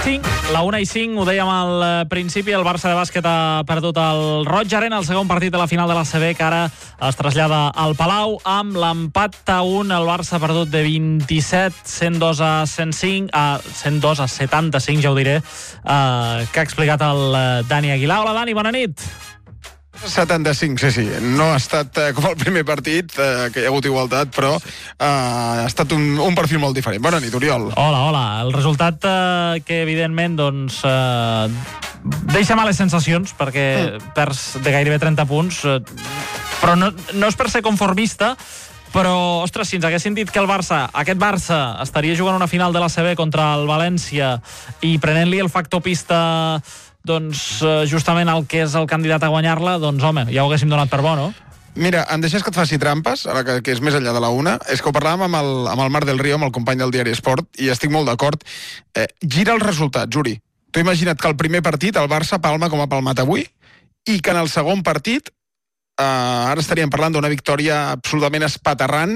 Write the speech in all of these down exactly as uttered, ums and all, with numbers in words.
cinc, la una i cinc, ho dèiem al principi, el Barça de bàsquet ha perdut el Roig Arena, el segon partit de la final de l'A C B, que ara es trasllada al Palau amb l'empat a un. El Barça ha perdut de vint-i-set, cent dos a cent cinc, a cent dos a setanta-cinc, ja ho diré, eh, que ha explicat el Dani Aguilar. Hola, Dani, bona nit. setanta-cinc, sí, sí. No ha estat eh, com el primer partit, eh, que hi ha hagut igualtat, però eh, ha estat un, un perfil molt diferent. Bona nit, Oriol. Hola, hola. El resultat eh, que, evidentment, doncs, eh, deixa males sensacions, perquè mm. perds de gairebé trenta punts, eh, però no, no és per ser conformista, però, ostres, si ens haguessin dit que el Barça, aquest Barça, estaria jugant una final de l'A C B contra el València i prenent-li el factor pista, doncs, justament el que és el candidat a guanyar-la, doncs, home, ja ho haguéssim donat per bo, no? Mira, em deixes que et faci trampes, ara que, que és més enllà de la una? És que ho parlàvem amb el, amb el Marc del Río, amb el company del diari Esport, i estic molt d'acord. Eh, gira els resultats, Uri. Tu imagina't que el primer partit el Barça palma com ha palmat avui, i que en el segon partit Uh, ara estaríem parlant d'una victòria absolutament espaterrant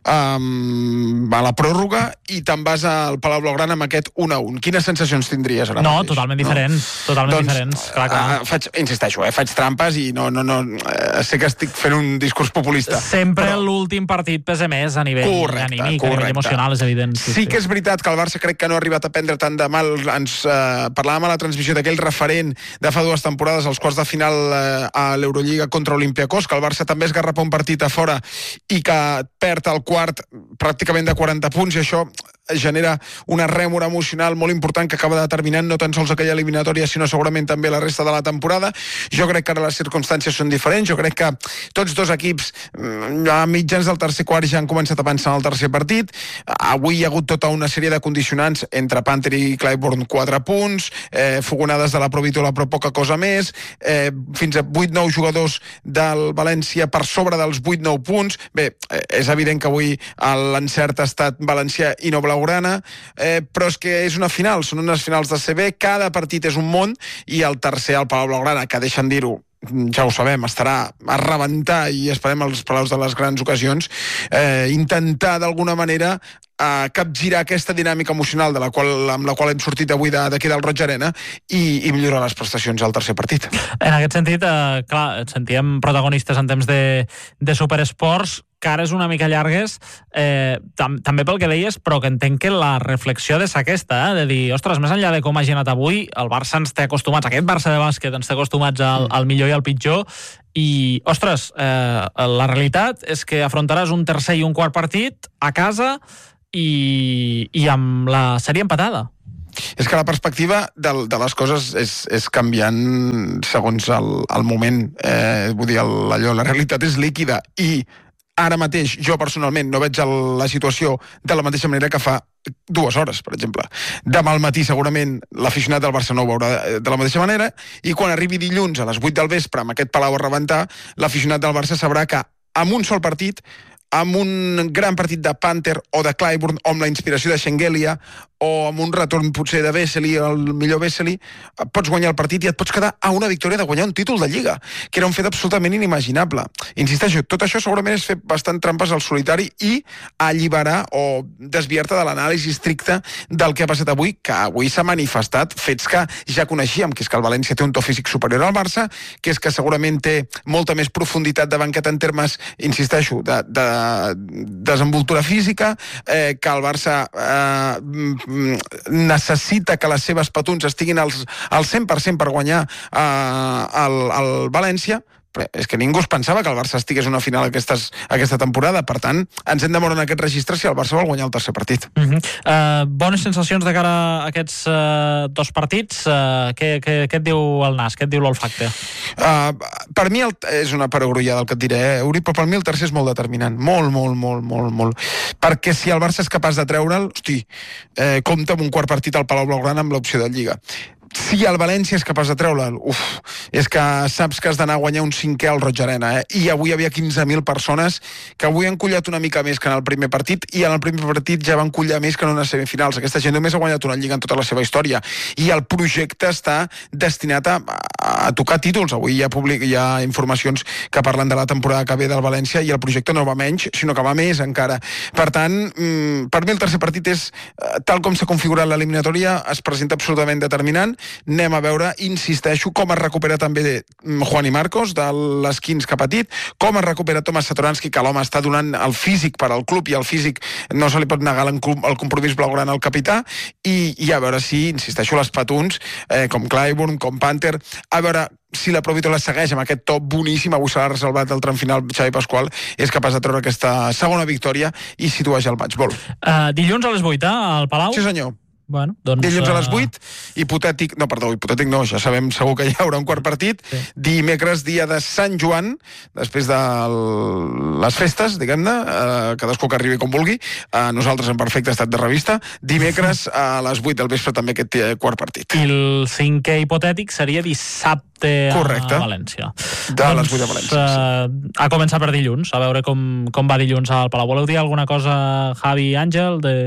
um, a la pròrroga, i te'n vas al Palau Blaugrana amb aquest un a un. Quines sensacions tindries ara no, mateix? Totalment diferents, no? Totalment doncs, diferents, clar, clar. Uh, faig, insisteixo, eh, faig trampes i no, no, no, uh, sé que estic fent un discurs populista. Sempre però... l'últim partit pesa més a nivell correcte, anímic, correcte. a nivell emocional, és evident. Sí, sí que és veritat que el Barça crec que no ha arribat a prendre tant de mal. Ens uh, parlàvem a la transmissió d'aquell referent de fa dues temporades als quarts de final uh, a l'Eurolliga contra Olympiacos, que el Barça també esgarrapa un partit a fora i que perd el quart pràcticament de quaranta punts, i això genera una rèmora emocional molt important que acaba determinant no tan sols aquella eliminatòria, sinó segurament també la resta de la temporada. Jo crec que ara les circumstàncies són diferents. Jo crec que tots dos equips a mitjans del tercer quart ja han començat a pensar en el tercer partit. Avui hi ha hagut tota una sèrie de condicionants entre Panther i Clyburn, quatre punts, eh, fogonades de la Provítola però poca cosa més, eh, fins a vuit nou jugadors del València per sobre dels vuit nou punts. Bé, eh, és evident que avui l'encert ha estat valencià i no blaugrana, eh, però és que és una final, són unes finals de C B, cada partit és un món, i el tercer, el Palau Blaugrana, que deixen dir-ho, ja ho sabem, estarà a rebentar, i esperem els palaus de les grans ocasions, eh, intentar d'alguna manera a capgirar aquesta dinàmica emocional de la qual, amb la qual hem sortit avui d'aquí del Roig Arena, i, i millorar les prestacions al tercer partit. En aquest sentit, eh, clar, et sentíem protagonistes en temps de, de superesports, cares una mica llargues, eh, tam també pel que deies, però que entenc que la reflexió ha de ser aquesta, eh, de dir, ostres, més enllà de com ha anat avui, el Barça ens té acostumats, aquest Barça de bàsquet ens té acostumats al, al millor i al pitjor, i, ostres, eh, la realitat és que afrontaràs un tercer i un quart partit a casa i, i amb la sèrie empatada. És que la perspectiva de, de les coses és, és canviant segons el, el moment. Eh, vull dir, el, allò, la realitat és líquida, i ara mateix jo personalment no veig la situació de la mateixa manera que fa dues hores, per exemple. Demà al matí segurament l'aficionat del Barça no ho veurà de la mateixa manera, i quan arribi dilluns a les vuit del vespre amb aquest Palau a rebentar, l'aficionat del Barça sabrà que amb un sol partit, amb un gran partit de Panther o de Clyburn, o amb la inspiració de Schengelia, o amb un retorn potser de Vesely, el millor Vesely, pots guanyar el partit i et pots quedar a una victòria de guanyar un títol de Lliga, que era un fet absolutament inimaginable. Insisteixo, tot això segurament és fer bastant trampes al solitari i alliberar o desviar-te de l'anàlisi estricta del que ha passat avui, que avui s'ha manifestat fets que ja coneixíem, que és que el València té un to físic superior al Barça, que és que segurament té molta més profunditat de banqueta en termes, insisteixo, de, de desenvoltura física, eh, que el Barça eh, necessita que les seves petuns estiguin als, al cent per cent per guanyar eh, el, el València. És que ningú es pensava que el Barça estigués una final aquestes, aquesta temporada. Per tant, ens hem de moure en aquest registre si el Barça vol guanyar el tercer partit. Uh -huh. uh, bones sensacions de cara a aquests uh, dos partits. Uh, què, què, què et diu el nas? Què et diu l'olfacte? Uh, per mi el, és una perogrullada el que et diré, eh, Uri, però per mi el tercer és molt determinant. Molt, molt, molt, molt, molt. Perquè si el Barça és capaç de treure'l, hosti, eh, compta amb un quart partit al Palau Blaugrana amb l'opció de Lliga. si el València és capaç de treure'l, uf, és que saps que has d'anar a guanyar un cinquè al Roig Arena, eh? I avui hi havia quinze mil persones que avui han collat una mica més que en el primer partit, i en el primer partit ja van collar més que en unes semifinals. Aquesta gent només ha guanyat una lliga en tota la seva història, i el projecte està destinat a, a tocar títols. Avui hi ha, public, hi ha informacions que parlen de la temporada que ve del València, i el projecte no va menys, sinó que va més encara. Per tant, per mi el tercer partit és, tal com s'ha configurat l'eliminatòria, es presenta absolutament determinant. Anem a veure, insisteixo, com es recupera també Juan i Marcos de l'esquins que ha patit, com es recupera Tomas Satoranski, que l'home està donant el físic per al club, i el físic no se li pot negar el compromís blaugrana al capità, i, i a veure si, insisteixo, les patuns, eh, com Clyburn, com Panther, a veure si la Provítola segueix amb aquest top boníssim. Avui se l'ha reservat el tram final Xavi Pasqual, és capaç de treure aquesta segona victòria i situar ja el matchball. Uh, dilluns a les vuit, eh, al Palau? Sí, senyor. Bueno, doncs, dilluns a les vuit, hipotètic, no, perdó, hipotètic no, ja sabem segur que hi haurà un quart partit, sí. Dimecres, dia de Sant Joan, després de les festes, diguem-ne, eh, cadascú que arribi com vulgui, eh, nosaltres en perfecte estat de revista, dimecres a les vuit del vespre també aquest quart partit. I el cinquè hipotètic seria dissabte correcte. A València. De doncs, les vuit de València, sí. uh, a començar per dilluns, a veure com, com va dilluns al Palau. Voleu dir alguna cosa, Javi i Àngel, de,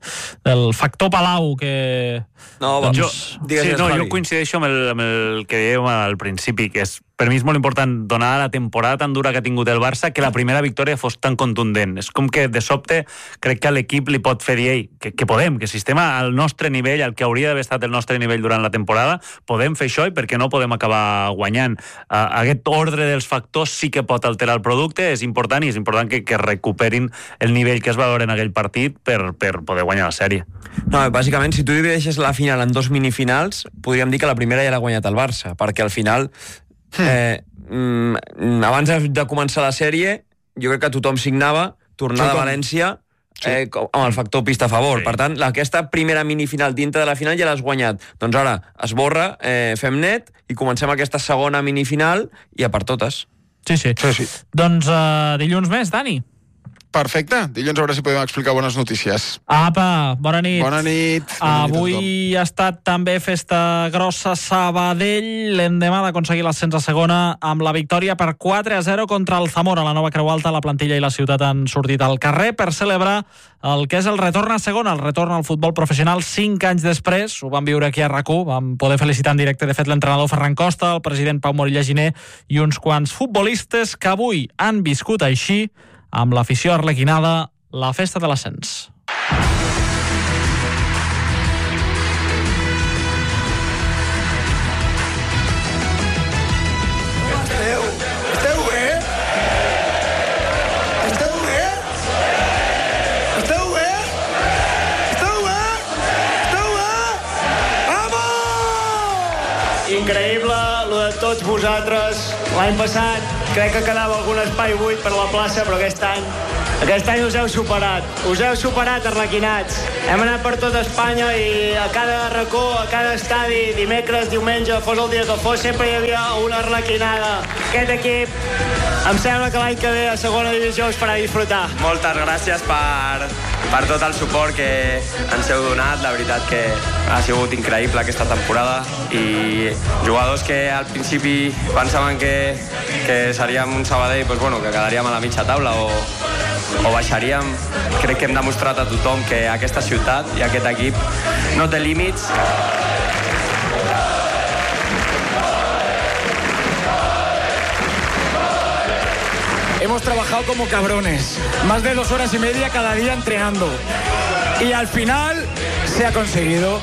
del factor Palau? Que... No, doncs, jo, sí, no, jo coincideixo amb el, amb el que dèiem al principi, que és, per mi és molt important, donar la temporada tan dura que ha tingut el Barça, que la primera victòria fos tan contundent. És com que, de sobte, crec que a l'equip li pot fer dir, ei, que, que podem, que si estem al nostre nivell, al que hauria d'haver estat el nostre nivell durant la temporada, podem fer això, i perquè no podem acabar guanyant. Uh, aquest ordre dels factors sí que pot alterar el producte, és important, i és important que, que recuperin el nivell que es va veure en aquell partit per, per poder guanyar la sèrie. No, bàsicament, si tu divideixes la final en dos minifinals, podríem dir que la primera ja l'ha guanyat el Barça, perquè al final, eh, mm, abans de començar la sèrie, jo crec que tothom signava tornar a València eh, amb el factor pista a favor. Sí. Per tant, aquesta primera minifinal dintre de la final ja l'has guanyat. Doncs ara, esborra, eh, fem net i comencem aquesta segona minifinal i a per totes. Sí, sí. sí, sí. Doncs uh, dilluns més, Dani. Perfecte. Dilluns a veure si podem explicar bones notícies. Apa, bona nit. Bona nit. Avui nit ha estat també festa grossa Sabadell, l'endemà d'aconseguir l'ascens a segona amb la victòria per quatre a zero contra el Zamora. La nova Creu Alta, la plantilla i la ciutat han sortit al carrer per celebrar el que és el retorn a segona, el retorn al futbol professional cinc anys després. Ho vam viure aquí a RAC u, vam poder felicitar en directe, de fet, l'entrenador Ferran Costa, el president Pau Morilla Giner i uns quants futbolistes que avui han viscut així, amb l'afició arlequinada, la festa de l'ascens. Esteu? Esteu bé? Esteu bé? Esteu bé? Esteu bé? Esteu bé? Vamos! Increïble, lo de tots vosaltres. L'any passat crec que quedava algun espai buit per la plaça, però aquest any, aquest any us heu superat. Us heu superat, arlequinats. Hem anat per tot Espanya i a cada racó, a cada estadi, dimecres, diumenge, fos el dia que fos, sempre hi havia una arlequinada. Aquest equip, em sembla que l'any que ve a segona divisió us farà disfrutar. Moltes gràcies per, per tot el suport que ens heu donat. La veritat que ha sigut increïble aquesta temporada, i jugadors que al principi pensaven que, que seríem un Sabadell, pues bueno, que quedaríem a la mitja taula o, o baixaríem. Crec que hem demostrat a tothom que aquesta ciutat i aquest equip no té límits. Hemos trabajado como cabrones, más de dos horas y media cada día entrenando. Y al final se ha conseguido.